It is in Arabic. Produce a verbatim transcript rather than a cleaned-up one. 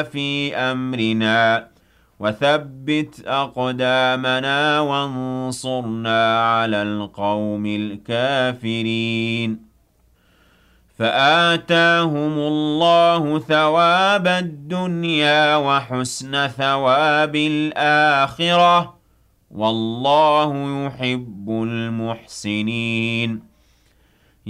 في أمرنا وثبت أقدامنا وانصرنا على القوم الكافرين فآتاهم الله ثواب الدنيا وحسن ثواب الآخرة والله يحب المحسنين